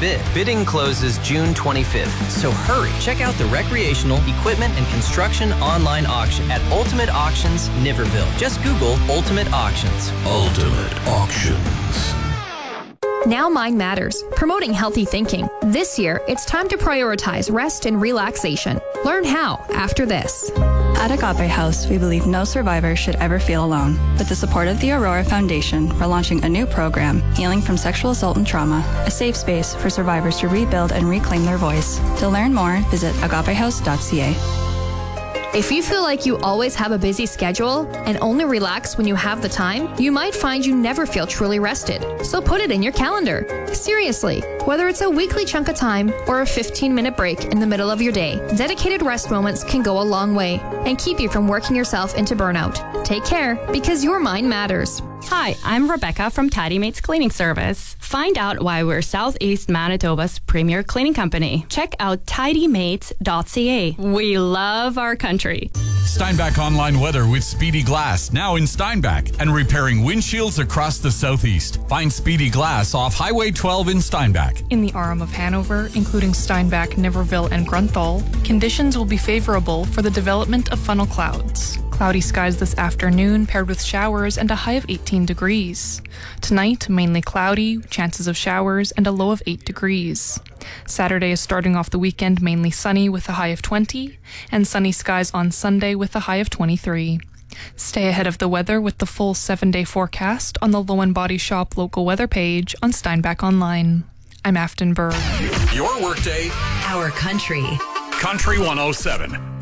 bid. Bidding closes June 25th, so hurry. Check out the recreational, equipment, and construction online auction at Ultimate Auctions, Niverville. Just Google Ultimate Auctions. Ultimate Auctions. Now Mind Matters, promoting healthy thinking. This year, it's time to prioritize rest and relaxation. Learn how after this. At Agape House, we believe no survivor should ever feel alone. With the support of the Aurora Foundation, we're launching a new program, Healing from Sexual Assault and Trauma, a safe space for survivors to rebuild and reclaim their voice. To learn more, visit agapehouse.ca. If you feel like you always have a busy schedule and only relax when you have the time, you might find you never feel truly rested. So put it in your calendar. Seriously, whether it's a weekly chunk of time or a 15-minute break in the middle of your day, dedicated rest moments can go a long way and keep you from working yourself into burnout. Take care, because your mind matters. Hi, I'm Rebecca from Tidy Mates Cleaning Service. Find out why we're Southeast Manitoba's premier cleaning company. Check out tidymates.ca. We love our country. Steinbach Online Weather with Speedy Glass, now in Steinbach, and repairing windshields across the Southeast. Find Speedy Glass off Highway 12 in Steinbach. In the Arm of Hanover, including Steinbach, Niverville, and Grunthal, conditions will be favorable for the development of funnel clouds. Cloudy skies this afternoon, paired with showers and a high of 18 degrees. Tonight, mainly cloudy, chances of showers, and a low of 8 degrees. Saturday is starting off the weekend mainly sunny with a high of 20, and sunny skies on Sunday with a high of 23. Stay ahead of the weather with the full 7-day forecast on the Low & Body Shop local weather page on Steinbach Online. I'm Afton Burr. Your workday. Our country. Country 107.